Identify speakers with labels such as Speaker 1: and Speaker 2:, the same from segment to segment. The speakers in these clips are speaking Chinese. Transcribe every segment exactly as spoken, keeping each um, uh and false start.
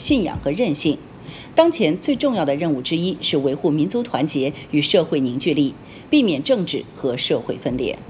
Speaker 1: 信仰和韧性。当前最重要的任务之一是维护民族团结与社会凝聚力，避免政治和社会分裂。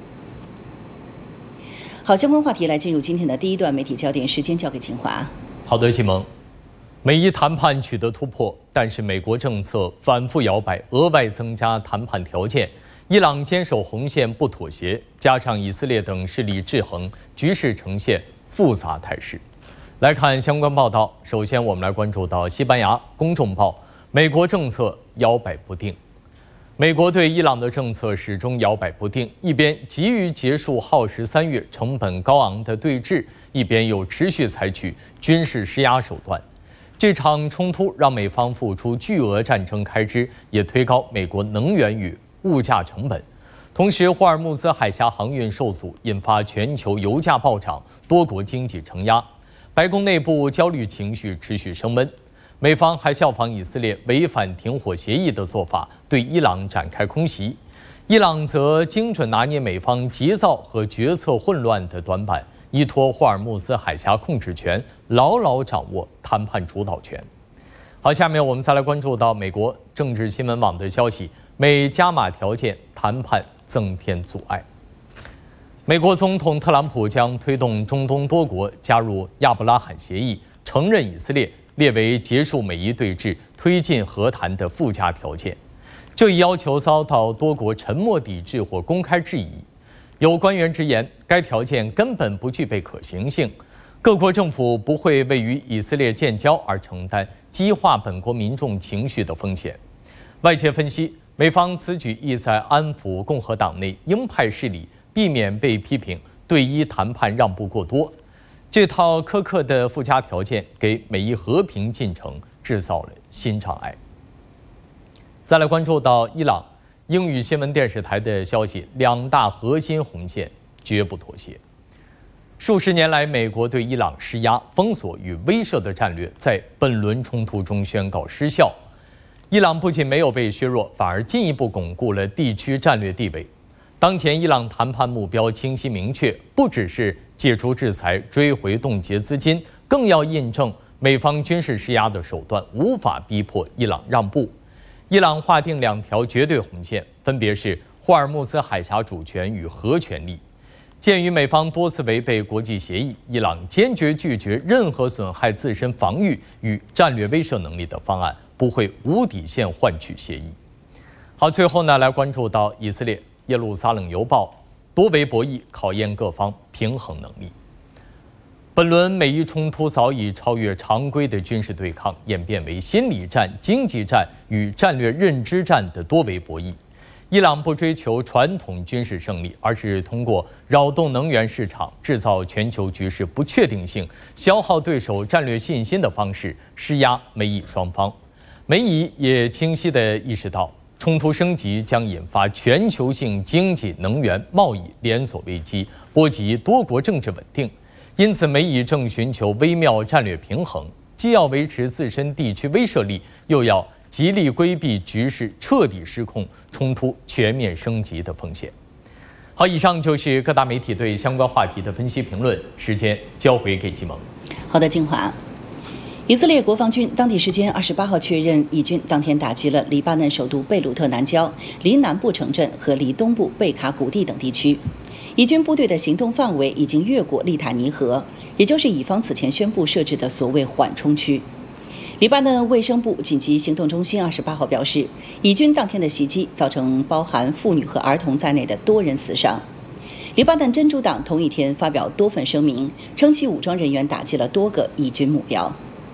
Speaker 1: 好，相关话题来进入今天的第一段媒体焦点，时间交给秦华。
Speaker 2: 好的，启蒙。美伊谈判取得突破，但是美国政策反复摇摆，额外增加谈判条件。伊朗坚守红线不妥协，加上以色列等势力制衡，局势呈现复杂态势。来看相关报道，首先我们来关注到西班牙《公众报》，美国政策摇摆不定。美国对伊朗的政策始终摇摆不定，一边急于结束耗时三月、成本高昂的对峙，一边又持续采取军事施压手段。这场冲突让美方付出巨额战争开支，也推高美国能源与物价成本。同时，霍尔木兹海峡航运受阻，引发全球油价暴涨，多国经济承压。白宫内部焦虑情绪持续升温。美方还效仿以色列违反停火协议的做法，对伊朗展开空袭。伊朗则精准拿捏美方急躁和决策混乱的短板，依托霍尔木兹海峡控制权，牢牢掌握谈判主导权。好，下面我们再来关注到美国政治新闻网的消息：美加码条件，谈判增添阻碍。美国总统特朗普将推动中东多国加入亚伯拉罕协议，承认以色列，列为结束美伊对峙、推进和谈的附加条件。这一要求遭到多国沉默抵制或公开质疑。有官员直言，该条件根本不具备可行性，各国政府不会为与以色列建交而承担激化本国民众情绪的风险。外界分析，美方此举意在安抚共和党内鹰派势力，避免被批评对伊谈判让步过多。这套苛刻的附加条件给美伊和平进程制造了新障碍。再来关注到伊朗，英语新闻电视台的消息，两大核心红线绝不妥协。数十年来，美国对伊朗施压、封锁与威慑的战略，在本轮冲突中宣告失效。伊朗不仅没有被削弱，反而进一步巩固了地区战略地位。当前伊朗谈判目标清晰明确，不只是解除制裁、追回冻结资金，更要印证美方军事施压的手段无法逼迫伊朗让步。伊朗划定两条绝对红线，分别是霍尔木兹海峡主权与核权利。鉴于美方多次违背国际协议，伊朗坚决拒绝任何损害自身防御与战略威慑能力的方案，不会无底线换取协议。好，最后呢，来关注到以色列。耶路撒冷邮报，多维博弈考验各方平衡能力。本轮美伊冲突早已超越常规的军事对抗，演变为心理战、经济战与战略认知战的多维博弈。伊朗不追求传统军事胜利，而是通过扰动能源市场、制造全球局势不确定性、消耗对手战略信心的方式施压美伊双方。美伊也清晰地意识到，冲突升级将引发全球性经济、能源、贸易连锁危机，波及多国政治稳定。因此，美以正寻求微妙战略平衡，既要维持自身地区威慑力，又要极力规避局势彻底失控、冲突全面升级的风险。好，以上就是各大媒体对相关话题的分析评论。时间交回给季萌。
Speaker 1: 好的，金华。以色列国防军当地时间二十八号确认，以军当天打击了黎巴嫩首都贝鲁特南郊、离南部城镇和离东部贝卡谷地等地区。以军部队的行动范围已经越过利塔尼河，也就是以方此前宣布设置的所谓缓冲区。黎巴嫩卫生部紧急行动中心二十八号表示，以军当天的袭击造成包含妇女和儿童在内的多人死伤。黎巴嫩真主党同一天发表多份声明，称其武装人员打击了多个以军目标。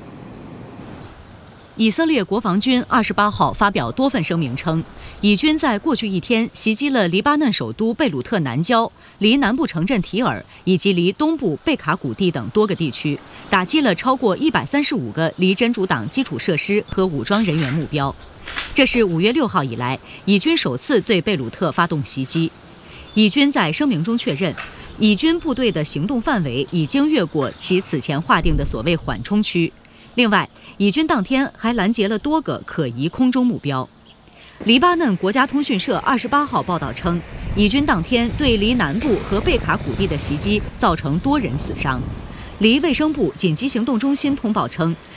Speaker 3: 以色列国防军二十八号发表多份声明称，以军在过去一天袭击了黎巴嫩首都贝鲁特南郊、离南部城镇提尔以及离东部贝卡谷地等多个地区，打击了超过一百三十五个离真主党基础设施和武装人员目标。这是五月六号以来以军首次对贝鲁特发动袭击。以军在声明中确认，以军部队的行动范围已经越过其此前划定的所谓缓冲区。另外，以军当天还拦截了多个可疑空中目标。黎巴嫩国家通讯社二十八号报道称，以军当天对离南部和贝卡谷地的袭击造成多人死伤。离卫生部紧急行动中心通报称，